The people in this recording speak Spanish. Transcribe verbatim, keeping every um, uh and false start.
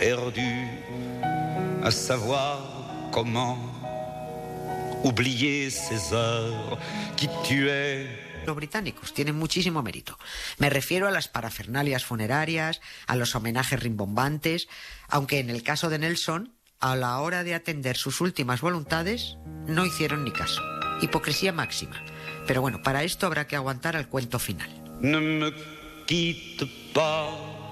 perdu à savoir comment oublier ces heures qui tuaient. Los británicos tienen muchísimo mérito. Me refiero a las parafernalias funerarias, a los homenajes rimbombantes, aunque en el caso de Nelson, a la hora de atender sus últimas voluntades, no hicieron ni caso. Hipocresía máxima. Pero bueno, para esto habrá que aguantar al cuento final. Ne me quitte pas,